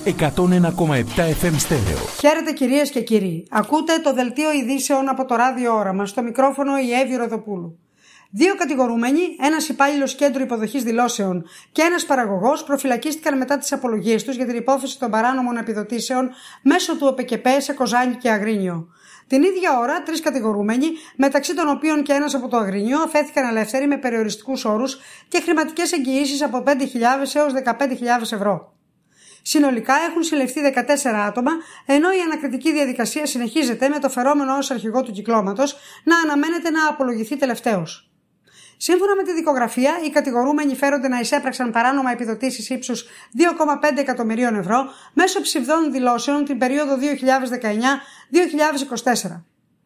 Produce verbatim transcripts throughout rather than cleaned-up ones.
εκατόν ένα κόμμα επτά εφ εμ στέρεο. Χαίρετε κυρίες και κύριοι. Ακούτε το δελτίο ειδήσεων από το ράδιο Όραμα. Στο μικρόφωνο η Εύη Ροδοπούλου. Δύο κατηγορούμενοι, ένας υπάλληλος κέντρου υποδοχής δηλώσεων και ένας παραγωγός, προφυλακίστηκαν μετά τις απολογίες τους για την υπόθεση των παράνομων επιδοτήσεων μέσω του ΟΠΕΚΕΠΕ σε Κοζάνη και Αγρίνιο. Την ίδια ώρα, τρεις κατηγορούμενοι, μεταξύ των οποίων και ένας από το Αγρίνιο, αφέθηκαν ελεύθεροι με περιοριστικούς όρους και χρηματικές εγγυήσεις από πέντε χιλιάδες έως δεκαπέντε χιλιάδες ευρώ. Συνολικά έχουν συλληφθεί δεκατέσσερα άτομα, ενώ η ανακριτική διαδικασία συνεχίζεται με το φερόμενο ως αρχηγό του κυκλώματος να αναμένεται να απολογηθεί τελευταίος. Σύμφωνα με τη δικογραφία, οι κατηγορούμενοι φέρονται να εισέπραξαν παράνομα επιδοτήσεις ύψους δύο κόμμα πέντε εκατομμυρίων ευρώ μέσω ψευδών δηλώσεων την περίοδο δύο χιλιάδες δεκαεννιά με δύο χιλιάδες είκοσι τέσσερα.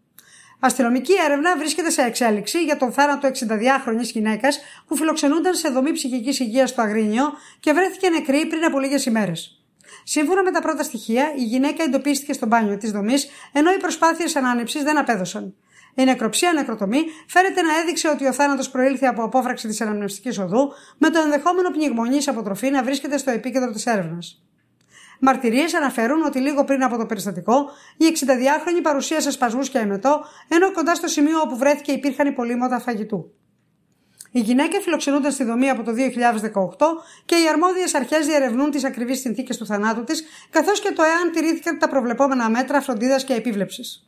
Αστυνομική έρευνα βρίσκεται σε εξέλιξη για τον θάνατο εξηνταδυάχρονης γυναίκας που φιλοξενούνταν σε δομή ψυχικής υγείας στο Αγρίνιο και βρέθηκε νεκρή πριν από λίγες ημέρες. Σύμφωνα με τα πρώτα στοιχεία, η γυναίκα εντοπίστηκε στο μπάνιο της δομής, ενώ οι προσπάθειες ανάνυψης δεν απέδωσαν. Η νεκροψία νεκροτομή φέρεται να έδειξε ότι ο θάνατος προήλθε από απόφραξη της αναμνευστικής οδού, με το ενδεχόμενο πνιγμονής αποτροφή να βρίσκεται στο επίκεντρο της έρευνας. Μαρτυρίες αναφέρουν ότι λίγο πριν από το περιστατικό, η εξηνταδυάχρονη παρουσίασε σπασμούς και αιμετό, ενώ κοντά στο σημείο όπου βρέθηκε υπήρχαν υπολείμματα φαγητού. Οι γυναίκες φιλοξενούνταν στη δομή από το δύο χιλιάδες δεκαοκτώ και οι αρμόδιες αρχές διερευνούν τις ακριβείς συνθήκες του θανάτου της, καθώς και το εάν τηρήθηκαν τα προβλεπόμενα μέτρα φροντίδας και επίβλεψης.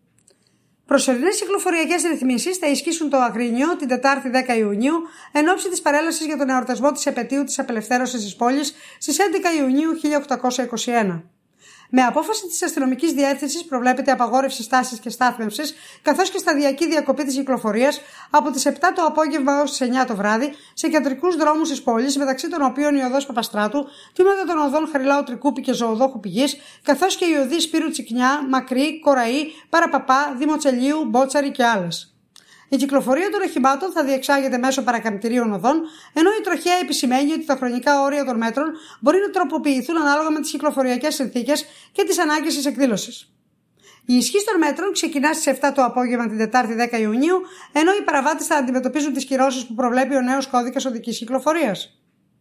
Προσωρινές κυκλοφοριακές ρυθμίσεις θα ισχύσουν το Αγρίνιο την Τετάρτη δέκα Ιουνίου εν ώψη της παρέλασης για τον εορτασμό της επετείου της απελευθέρωσης της πόλης στις έντεκα Ιουνίου χίλια οκτακόσια είκοσι ένα. Με απόφαση της αστυνομικής διεύθυνσης προβλέπεται απαγόρευση στάσης και στάθμευσης, καθώς και σταδιακή διακοπή της κυκλοφορίας από τις επτά το απόγευμα έως τις εννιά το βράδυ σε κεντρικούς δρόμους της πόλης, μεταξύ των οποίων η οδός Παπαστράτου, τμήματα των οδών Χαριλάου Τρικούπη και Ζωοδόχου Πηγής, καθώς και οι οδοί Σπύρου Τσικνιά, Μακρύ, Κοραή, Παραπαπά, Δημοτσελίου, Μπότσαρη και άλλες. Η κυκλοφορία των οχημάτων θα διεξάγεται μέσω παρακαμπτηρίων οδών, ενώ η τροχέα επισημαίνει ότι τα χρονικά όρια των μέτρων μπορεί να τροποποιηθούν ανάλογα με τις κυκλοφοριακές συνθήκες και τις ανάγκες της εκδήλωσης. Η ισχύ των μέτρων ξεκινά στις επτά το απόγευμα την Τετάρτη δέκα Ιουνίου, ενώ οι παραβάτες θα αντιμετωπίζουν τις κυρώσεις που προβλέπει ο νέος κώδικας οδικής κυκλοφορίας.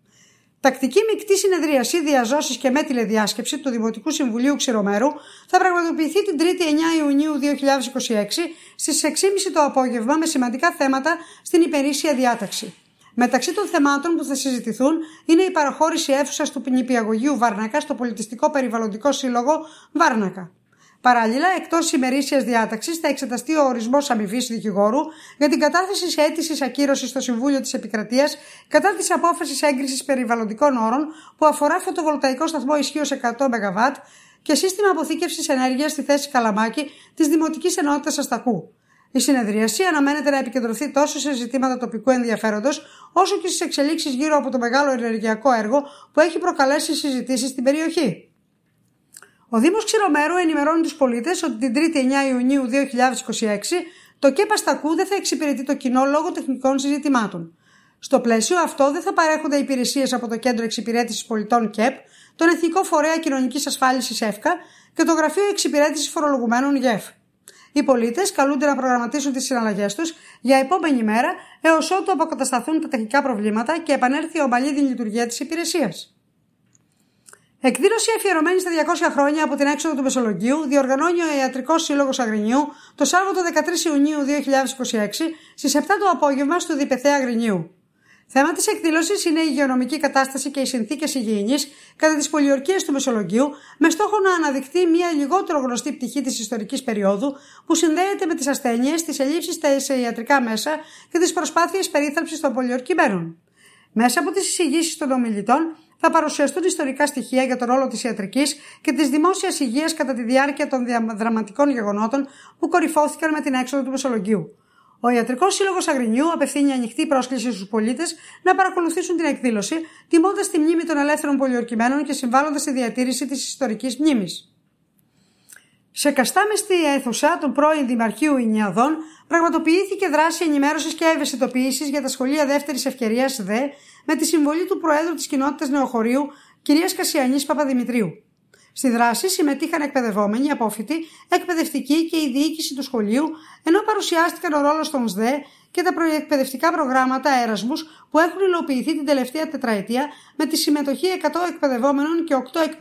Τακτική μεικτή συνεδρίαση, διαζώσεις και με τηλεδιάσκεψη του Δημοτικού Συμβουλίου Ξηρομέρου θα πραγματοποιηθεί την Τρίτη εννιά Ιουνίου δύο χιλιάδες είκοσι έξι στις έξι και μισή το απόγευμα με σημαντικά θέματα στην ημερήσια διάταξη. Μεταξύ των θεμάτων που θα συζητηθούν είναι η παραχώρηση αίθουσας του νηπιαγωγείου Βάρνακα στο Πολιτιστικό Περιβαλλοντικό Σύλλογο Βάρνακα. Παράλληλα, εκτός ημερήσιας διάταξης, θα εξεταστεί ο ορισμός αμοιβής δικηγόρου για την κατάθεση σε αίτηση ακύρωσης στο Συμβούλιο της Επικρατείας κατά της απόφασης έγκρισης περιβαλλοντικών όρων που αφορά φωτοβολταϊκό σταθμό ισχύως εκατό μεγαβάτ και σύστημα αποθήκευσης ενέργειας στη θέση Καλαμάκη της Δημοτικής Ενότητας Αστακού. Η συνεδρίαση αναμένεται να επικεντρωθεί τόσο σε ζητήματα τοπικού ενδιαφέροντος, όσο και στις εξελίξεις γύρω από το μεγάλο ενεργειακό έργο που έχει προκαλέσει συζητήσεις στην περιοχή. Ο Δήμος Ξηρομέρου ενημερώνει τους πολίτες ότι την Τρίτη εννιά Ιουνίου δύο χιλιάδες είκοσι έξι το ΚΕΠ Αστακού δεν θα εξυπηρετεί το κοινό λόγω τεχνικών συζητημάτων. Στο πλαίσιο αυτό δεν θα παρέχονται υπηρεσίες από το Κέντρο Εξυπηρέτησης Πολιτών ΚΕΠ, τον Εθνικό Φορέα Κοινωνικής Ασφάλισης ΕΦΚΑ και το Γραφείο Εξυπηρέτησης Φορολογουμένων ΓΕΦ. Οι πολίτες καλούνται να προγραμματίσουν τις συναλλαγές τους για επόμενη μέρα έως ότου αποκατασταθούν τα τεχνικά προβλήματα και επανέλθει η ομαλή λειτουργία της υπηρεσίας. Εκδήλωση αφιερωμένη στα διακόσια χρόνια από την έξοδο του Μεσολογγίου διοργανώνει ο Ιατρικός Σύλλογος Αγρινίου το Σάββατο δεκατρείς Ιουνίου δύο χιλιάδες είκοσι έξι στις επτά το απόγευμα στο Διπεθέ Αγρινίου. Θέμα της εκδήλωσης είναι η υγειονομική κατάσταση και οι συνθήκες υγιεινής κατά τις πολιορκίες του Μεσολογγίου, με στόχο να αναδειχθεί μια λιγότερο γνωστή πτυχή της ιστορικής περίοδου που συνδέεται με τις ασθένειες, τις ελλείψεις στα ιατρικά μέσα και τις προσπάθειες περίθαλψης των πολιορκημένων. Μέσα από τις εισηγήσεις των ομιλητών θα παρουσιαστούν ιστορικά στοιχεία για τον ρόλο της ιατρικής και της δημόσιας υγείας κατά τη διάρκεια των δραματικών γεγονότων που κορυφώθηκαν με την έξοδο του Μεσολογγίου. Ο Ιατρικός Σύλλογος Αγρινιού απευθύνει ανοιχτή πρόσκληση στους πολίτες να παρακολουθήσουν την εκδήλωση, τιμώντας τη μνήμη των ελεύθερων πολιορκημένων και συμβάλλοντας στη διατήρηση της ιστορικής μνήμης. Σε καστάμεστη αίθουσα των πρώην Δημαρχείου Ινιαδών πραγματοποιήθηκε δράση ενημέρωσης και ευαισθητοποίησης για τα σχολεία δεύτερης ευκαιρίας ΔΕ με τη συμβολή του Προέδρου της Κοινότητας Νεοχωρίου, κυρίας Κασιανής Παπαδημητρίου. Στη δράση συμμετείχαν εκπαιδευόμενοι, απόφοιτοι, εκπαιδευτικοί και η διοίκηση του σχολείου, ενώ παρουσιάστηκαν ο ρόλος των ΣΔΕ και τα προεκπαιδευτικά προγράμματα Έρασμους που έχουν υλοποιηθεί την τελευταία τετραετία με τη συμμετοχή εκατό εκπαιδευόμενων και οκτώ εκπαιδευτικών